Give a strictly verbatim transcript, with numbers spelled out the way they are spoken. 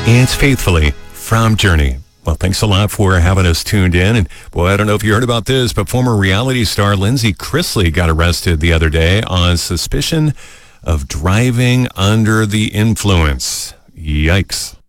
It's Faithfully from Journey. Well, thanks a lot for having us tuned in. And boy, I don't know if you heard about this, but former reality star Lindsay Chrisley got arrested the other day on suspicion of driving under the influence. Yikes.